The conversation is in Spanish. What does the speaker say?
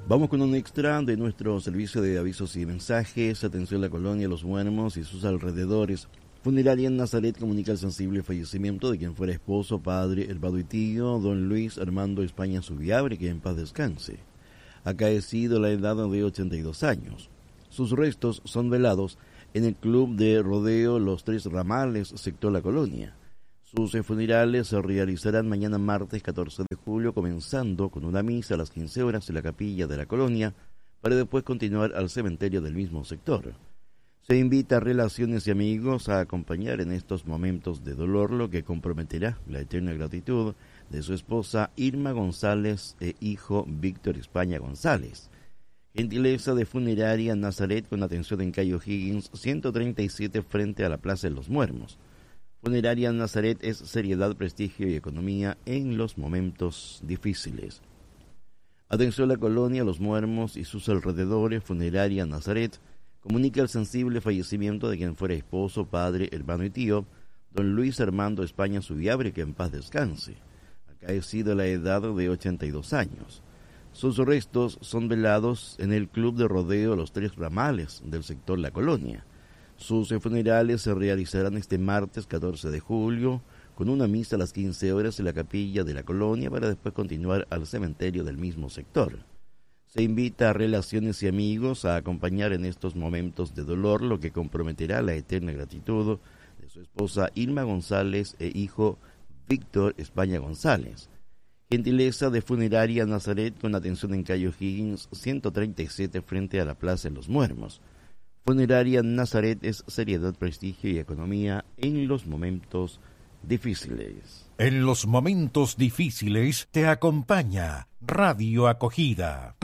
Vamos con un extra de nuestro servicio de avisos y mensajes. Atención, la colonia Los Muermos y sus alrededores. Funeraria en Nazaret comunica el sensible fallecimiento de quien fuera esposo, padre, hermano y tío, don Luis Armando España Subiabre, que en paz descanse. Acaecido la edad de 82 años. Sus restos son velados en el Club de Rodeo Los Tres Ramales, sector La Colonia. Sus funerales se realizarán mañana martes 14 de julio, comenzando con una misa a las 15 horas en la capilla de La Colonia, para después continuar al cementerio del mismo sector. Se invita a relaciones y amigos a acompañar en estos momentos de dolor, lo que comprometerá la eterna gratitud de su esposa Irma González e hijo Víctor España González. Gentileza de Funeraria Nazaret, con atención en calle O'Higgins 137 frente a la Plaza de los Muermos. Funeraria Nazaret es seriedad, prestigio y economía en los momentos difíciles. Atención, la colonia Los Muermos y sus alrededores. Funeraria Nazaret comunica el sensible fallecimiento de quien fuera esposo, padre, hermano y tío, don Luis Armando España Subiabre, que en paz descanse. Acaecido a la edad de 82 años. Sus restos son velados en el Club de Rodeo Los Tres Ramales del sector La Colonia. Sus funerales se realizarán este martes 14 de julio con una misa a las 15 horas en la capilla de La Colonia, para después continuar al cementerio del mismo sector. Se invita a relaciones y amigos a acompañar en estos momentos de dolor, lo que comprometerá la eterna gratitud de su esposa Irma González e hijo Víctor España González. Gentileza de Funeraria Nazaret, con atención en calle O'Higgins 137 frente a la Plaza de los Muermos. Funeraria Nazaret es seriedad, prestigio y economía en los momentos difíciles. En los momentos difíciles te acompaña Radio Acogida.